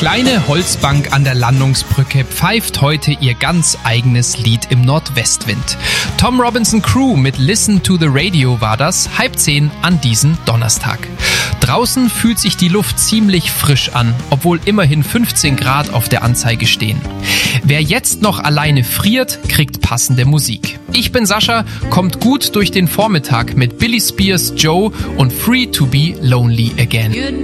kleine Holzbank an der Landungsbrücke pfeift heute ihr ganz eigenes Lied im Nordwestwind. Tom Robinson Crew mit Listen to the Radio war das, 9:30 an diesem Donnerstag. Draußen fühlt sich die Luft ziemlich frisch an, obwohl immerhin 15 Grad auf der Anzeige stehen. Wer jetzt noch alleine friert, kriegt passende Musik. Ich bin Sascha, kommt gut durch den Vormittag mit Billy Spears, Joe und Free to be Lonely Again.